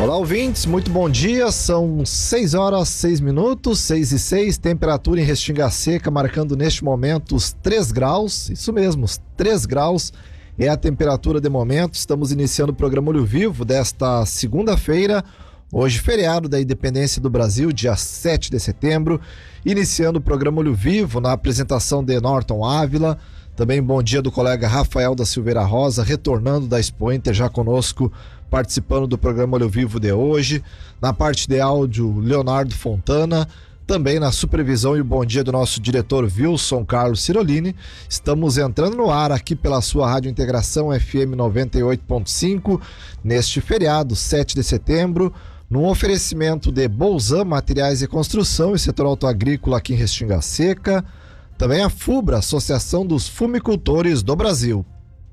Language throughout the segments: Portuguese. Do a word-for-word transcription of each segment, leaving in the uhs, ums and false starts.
Olá, ouvintes, muito bom dia, são seis horas, seis minutos, seis e seis, temperatura em Restinga Seca marcando neste momento os três graus, isso mesmo, os três graus é a temperatura de momento. Estamos iniciando o programa Olho Vivo desta segunda-feira, hoje feriado da Independência do Brasil, dia sete de setembro, iniciando o programa Olho Vivo na apresentação de Norton Ávila. Também bom dia do colega Rafael da Silveira Rosa, retornando da Expo Inter, já conosco, participando do programa Olho Vivo de hoje. Na parte de áudio, Leonardo Fontana. Também na supervisão e o bom dia do nosso diretor Wilson Carlos Cirolini. Estamos entrando no ar aqui pela sua Rádio Integração F M noventa e oito ponto cinco, neste feriado, sete de setembro, num oferecimento de Bolzan Materiais de Construção e Setor Autoagrícola aqui em Restinga Seca. Também a FUBRA, Associação dos Fumicultores do Brasil.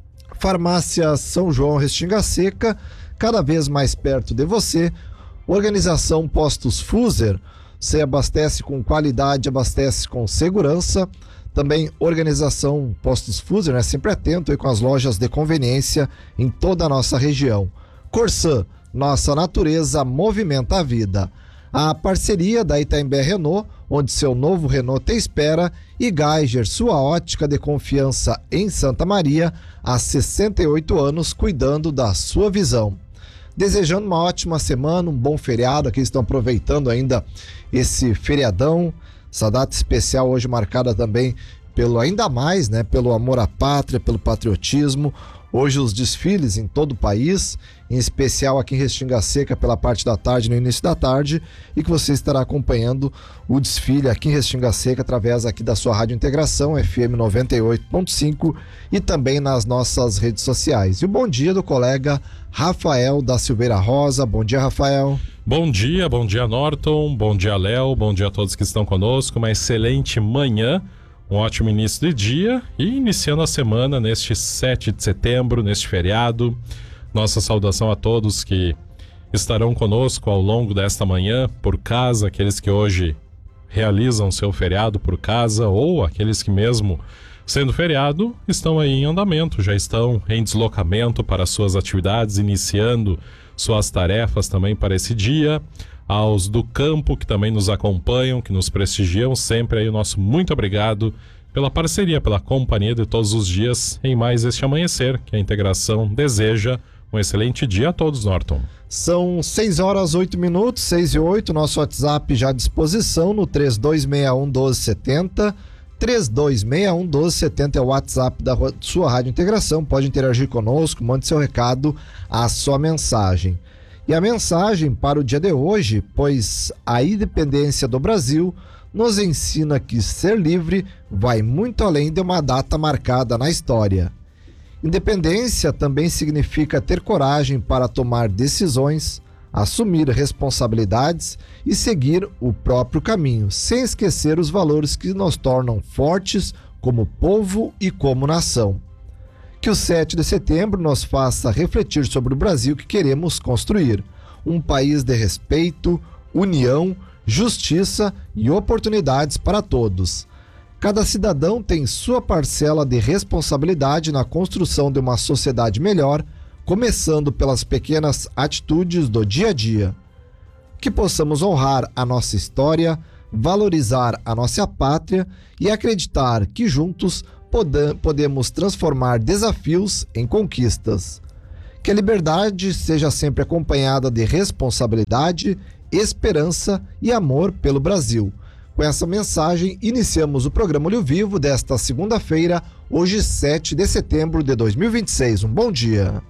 Farmácia São João Restinga Seca, cada vez mais perto de você. Organização Postos Fuser, você abastece com qualidade, abastece com segurança. Também Organização Postos Fuser, né? Sempre atento aí com as lojas de conveniência em toda a nossa região. Corsan, nossa natureza movimenta a vida. A parceria da Itaimbé Renault, onde seu novo Renault te espera, e Geiger, sua ótica de confiança em Santa Maria, há sessenta e oito anos, cuidando da sua visão. Desejando uma ótima semana, um bom feriado, aqui estão aproveitando ainda esse feriadão, essa data especial hoje marcada também pelo, ainda mais, né, pelo amor à pátria, pelo patriotismo. Hoje os desfiles em todo o país, em especial aqui em Restinga Seca pela parte da tarde, no início da tarde, e que você estará acompanhando o desfile aqui em Restinga Seca através aqui da sua Rádio Integração F M noventa e oito ponto cinco e também nas nossas redes sociais. E o bom dia do colega Rafael da Silveira Rosa. Bom dia, Rafael. Bom dia, bom dia, Norton, bom dia, Léo, bom dia a todos que estão conosco, uma excelente manhã. Um ótimo início de dia e iniciando a semana neste sete de setembro, neste feriado. Nossa saudação a todos que estarão conosco ao longo desta manhã por casa, aqueles que hoje realizam seu feriado por casa ou aqueles que mesmo sendo feriado estão aí em andamento, já estão em deslocamento para suas atividades, iniciando suas tarefas também para esse dia. Aos do campo que também nos acompanham, que nos prestigiam, sempre aí o nosso muito obrigado pela parceria, pela companhia de todos os dias em mais este amanhecer, que a Integração deseja. Um excelente dia a todos, Norton. São seis horas, oito minutos, seis e oito, nosso WhatsApp já à disposição no três dois seis um, um dois sete zero. três dois seis um, um dois sete zero é o WhatsApp da sua Rádio Integração, pode interagir conosco, mande seu recado, a sua mensagem. E a mensagem para o dia de hoje, pois a independência do Brasil nos ensina que ser livre vai muito além de uma data marcada na história. Independência também significa ter coragem para tomar decisões, assumir responsabilidades e seguir o próprio caminho, sem esquecer os valores que nos tornam fortes como povo e como nação. Que o sete de setembro nos faça refletir sobre o Brasil que queremos construir. Um país de respeito, união, justiça e oportunidades para todos. Cada cidadão tem sua parcela de responsabilidade na construção de uma sociedade melhor, começando pelas pequenas atitudes do dia a dia. Que possamos honrar a nossa história, valorizar a nossa pátria e acreditar que juntos podemos transformar desafios em conquistas. Que a liberdade seja sempre acompanhada de responsabilidade, esperança e amor pelo Brasil. Com essa mensagem, iniciamos o programa Olho Vivo desta segunda-feira, hoje sete de setembro de dois mil e vinte e seis. Um bom dia.